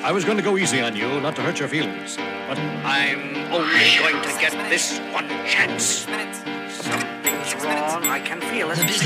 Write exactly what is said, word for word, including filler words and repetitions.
I was going to go easy on you, not to hurt your feelings. But I'm only going to get this one chance. Something's wrong. I can feel it.